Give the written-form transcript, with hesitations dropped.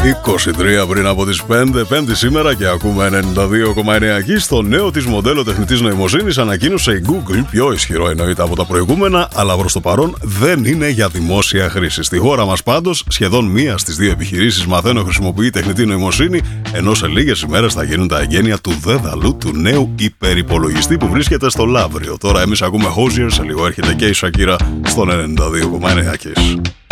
23 πριν από τις 5, Πέμπτη σήμερα και ακούμε 92,9 εκεί. Στο νέο της μοντέλο τεχνητής νοημοσύνης ανακοίνωσε η Google, πιο ισχυρό εννοείται από τα προηγούμενα, αλλά προς το παρόν δεν είναι για δημόσια χρήση. Στη χώρα μας πάντως, σχεδόν μία στις δύο επιχειρήσεις μαθαίνω χρησιμοποιεί τεχνητή νοημοσύνη, ενώ σε λίγες ημέρες θα γίνουν τα εγγένεια του δέδαλου του νέου υπερυπολογιστή που βρίσκεται στο Λαύριο. Τώρα εμείς ακούμε Hozier, σε λίγο έρχεται και η Shakira στον 92,9 εκεί.